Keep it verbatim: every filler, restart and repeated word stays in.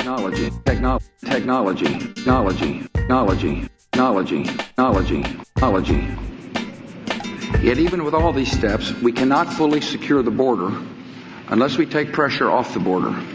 technology, techno- technology, technology, technology, technology, technology, technology. Yet even with all these steps, we cannot fully secure the border unless we take pressure off the border.